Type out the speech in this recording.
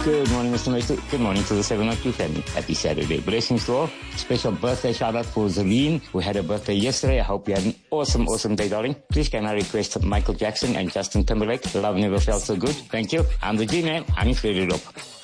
Good morning, Mr. Maestro. Good morning to the 702 family. Happy Saturday. Blessings to all. Special birthday shout out for Zaleen, who had her birthday yesterday. I hope you had an awesome day, darling. Please can I request Michael Jackson and Justin Timberlake? Love never felt so good. Thank you. I'm the G-Man. I'm Freddy Rope.